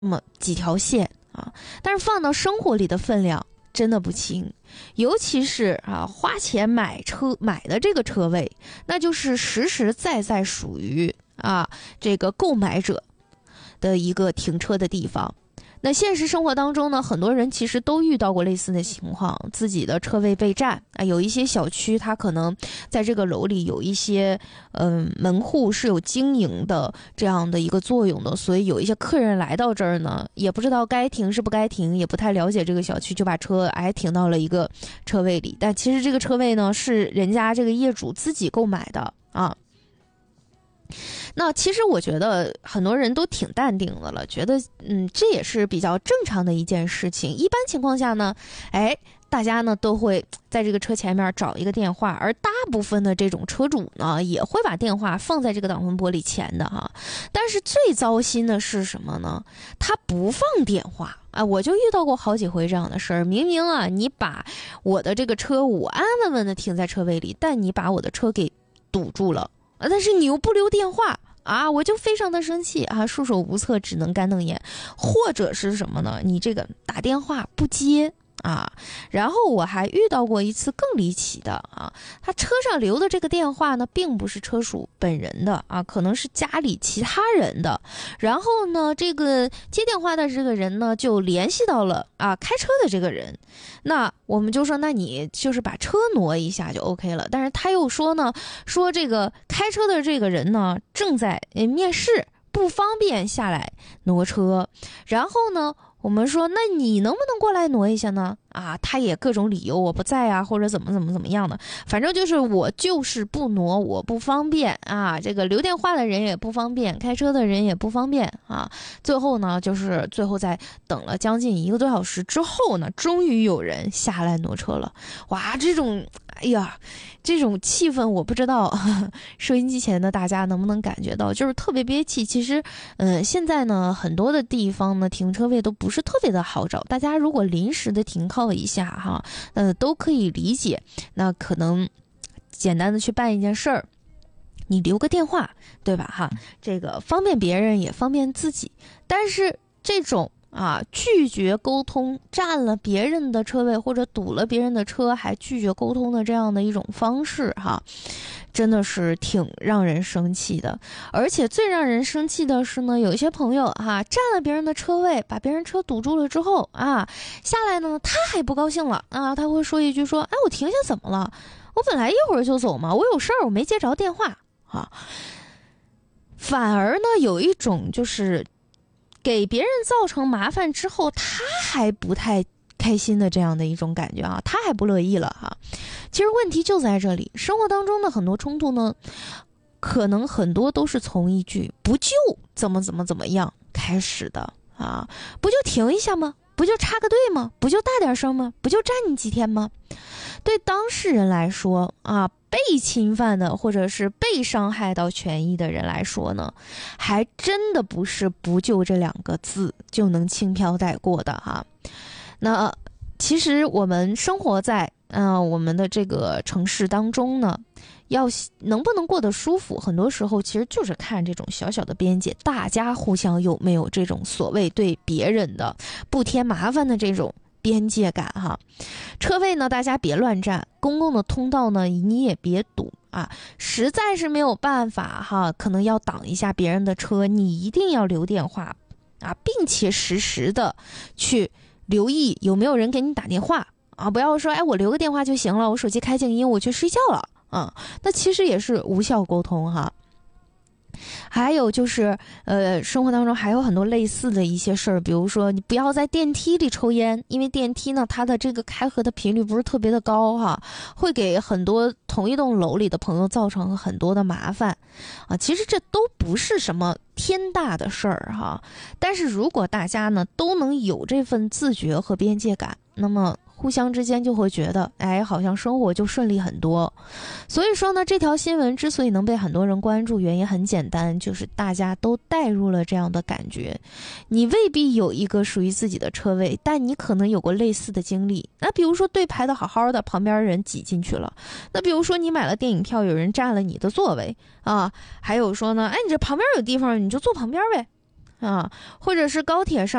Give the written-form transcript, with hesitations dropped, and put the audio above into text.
那么几条线啊，但是放到生活里的分量真的不轻，尤其是花钱买的这个车位，那就是实实在在属于这个购买者的一个停车的地方。那现实生活当中呢，很多人其实都遇到过类似的情况，自己的车位被占有一些小区它可能在这个楼里有一些门户是有经营的这样的一个作用的，所以有一些客人来到这儿呢，也不知道该停是不该停，也不太了解这个小区，就把车停到了一个车位里，但其实这个车位呢是人家这个业主自己购买的那其实我觉得很多人都挺淡定的了，觉得这也是比较正常的一件事情。一般情况下呢，大家呢都会在这个车前面找一个电话，而大部分的这种车主呢也会把电话放在这个挡风玻璃前的但是最糟心的是什么呢？他不放电话我就遇到过好几回这样的事儿。明明你把我的这个车我安安稳稳的停在车位里，但你把我的车给堵住了但是你又不留电话我就非常的生气束手无策，只能干瞪眼。或者是什么呢？你这个打电话不接然后我还遇到过一次更离奇的他车上留的这个电话呢，并不是车主本人的可能是家里其他人的。然后呢，这个接电话的这个人呢，就联系到了开车的这个人。那我们就说，那你就是把车挪一下就 OK 了。但是他又说呢，说这个开车的这个人呢正在面试，不方便下来挪车。然后呢，我们说那你能不能过来挪一下呢？他也各种理由，我不在或者怎么样的，反正就是我就是不挪，我不方便这个留电话的人也不方便，开车的人也不方便最后呢，就是最后在等了将近1个多小时之后呢，终于有人下来挪车了。哇，这种气氛我不知道收音机前的大家能不能感觉到，就是特别憋气。其实现在呢，很多的地方呢停车位都不是特别的好找，大家如果临时的停靠一下都可以理解。那可能简单的去办一件事儿，你留个电话，对吧这个方便别人也方便自己。但是这种拒绝沟通，占了别人的车位或者堵了别人的车还拒绝沟通的这样的一种方式真的是挺让人生气的。而且最让人生气的是呢，有一些朋友占了别人的车位，把别人车堵住了之后下来呢，他还不高兴了他会说一句说，我停下怎么了？我本来一会儿就走嘛，我有事儿，我没接着电话反而呢，有一种就是给别人造成麻烦之后，他还不太开心的这样的一种感觉他还不乐意了其实问题就在这里，生活当中的很多冲突呢，可能很多都是从一句不就怎么样开始的不就停一下吗？不就插个队吗？不就大点声吗？不就站你几天吗？对当事人来说被侵犯的或者是被伤害到权益的人来说呢，还真的不是不就这2个字就能轻飘带过的那其实我们生活在我们的这个城市当中呢，要能不能过得舒服，很多时候其实就是看这种小小的边界，大家互相有没有这种所谓对别人的不添麻烦的这种边界感车位呢，大家别乱占，公共的通道呢，你也别堵实在是没有办法可能要挡一下别人的车，你一定要留电话并且实时的去留意有没有人给你打电话不要说我留个电话就行了，我手机开静音我去睡觉了那其实也是无效沟通还有就是生活当中还有很多类似的一些事儿，比如说你不要在电梯里抽烟，因为电梯呢它的这个开合的频率不是特别的高会给很多同一栋楼里的朋友造成很多的麻烦其实这都不是什么天大的事儿但是如果大家呢都能有这份自觉和边界感，那么互相之间就会觉得好像生活就顺利很多。所以说呢，这条新闻之所以能被很多人关注，原因很简单，就是大家都带入了这样的感觉。你未必有一个属于自己的车位，但你可能有过类似的经历。那比如说队排的好好的，旁边人挤进去了，那比如说你买了电影票，有人占了你的座位还有说呢你这旁边有地方你就坐旁边呗啊，或者是高铁上。